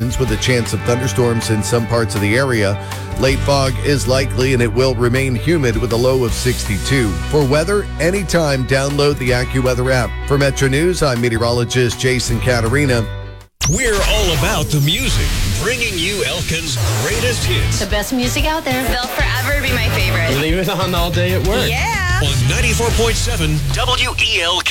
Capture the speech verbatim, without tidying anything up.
conditions with a chance of thunderstorms in some parts of the area. Late fog is likely and it will remain humid with a low of sixty-two. For weather, anytime download the AccuWeather app. For Metro News, I'm meteorologist Jason Caterina. We're all about the music, bringing you Elkin's greatest hits. The best music out there. They'll forever be my favorite. Leave it on all day at work. Yeah. On ninety-four point seven W E L K.